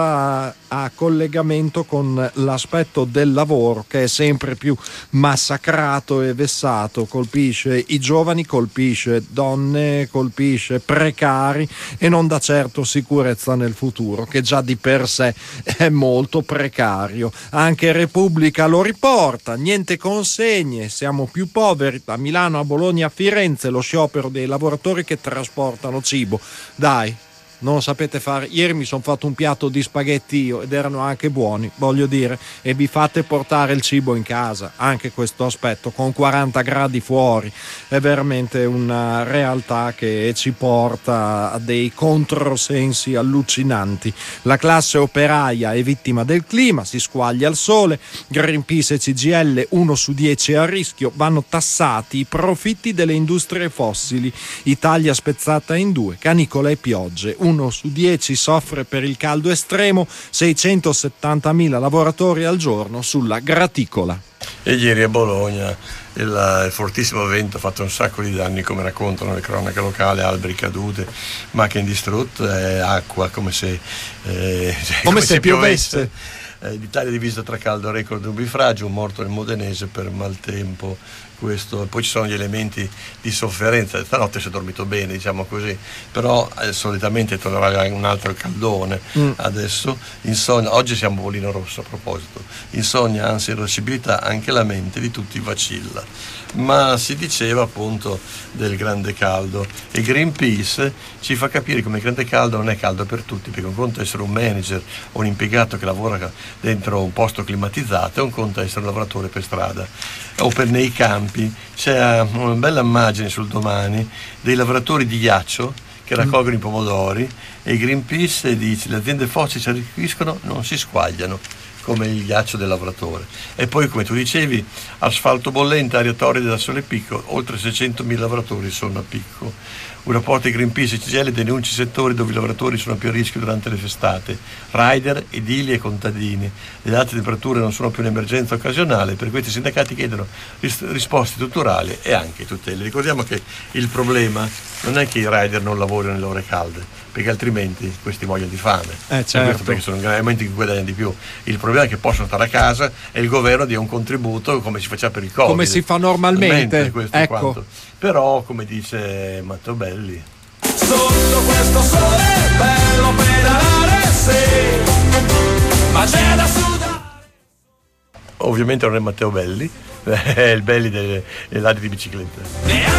a collegamento con l'aspetto del lavoro, che è sempre più massacrato e vessato, colpisce i giovani, colpisce donne, colpisce precari e non dà certo sicurezza nel futuro, che già di per sé è molto precario. Anche Repubblica lo riporta: niente consegne, siamo più poveri. Da Milano a Bologna a Firenze lo sciopero dei lavoratori che trasportano cibo. Dai, non lo sapete fare? Ieri mi sono fatto un piatto di spaghetti io ed erano anche buoni, voglio dire, e vi fate portare il cibo in casa. Anche questo aspetto, con 40 gradi fuori, è veramente una realtà che ci porta a dei controsensi allucinanti. La classe operaia è vittima del clima, si squaglia al sole. Greenpeace e CGIL, 1 su 10 è a rischio. Vanno tassati i profitti delle industrie fossili. Italia spezzata in due, canicola e piogge. 1 su 10 soffre per il caldo estremo, 670.000 lavoratori al giorno sulla graticola. E ieri a Bologna il fortissimo vento ha fatto un sacco di danni, come raccontano le cronache locali: alberi cadute, macchine distrutte, acqua come se piovesse. L'Italia è divisa tra caldo record e nubifragio, un morto nel Modenese per maltempo. Questo. Poi ci sono gli elementi di sofferenza. Stanotte si è dormito bene, diciamo così, però solitamente tornerà un altro caldone. Adesso insonnia, oggi siamo a Bolino Rosso a proposito, insonnia, ansia, irascibilità, anche la mente di tutti vacilla. Ma si diceva appunto del grande caldo, e Greenpeace ci fa capire come il grande caldo non è caldo per tutti, perché un conto è essere un manager o un impiegato che lavora dentro un posto climatizzato e un conto è essere un lavoratore per strada o nei campi. C'è una bella immagine sul Domani dei lavoratori di ghiaccio che raccolgono i pomodori, e Greenpeace dice: le aziende fossili si arricchiscono, non si squagliano come il ghiaccio del lavoratore. E poi, come tu dicevi, asfalto bollente, aria torrida da sole picco, oltre 600.000 lavoratori sono a picco. Un rapporto di Greenpeace e CGIL denuncia i settori dove i lavoratori sono più a rischio durante le festate: rider, edili e contadini. Le alte temperature non sono più un'emergenza occasionale, per questi sindacati chiedono risposte strutturali e anche tutele. Ricordiamo che il problema non è che i rider non lavorino nelle ore calde, perché altrimenti questi muoiono di fame. Certo. Perché sono momenti in cui guadagnano di più. Il problema è che possono stare a casa e il governo dia un contributo come si faceva per il Covid, come si fa normalmente. Ecco. Però, come dice Matteo Belli, sotto questo sole bello pedalare, sì, ma c'è da sudare. Ovviamente non è Matteo Belli, è il Belli dei ladri di biciclette.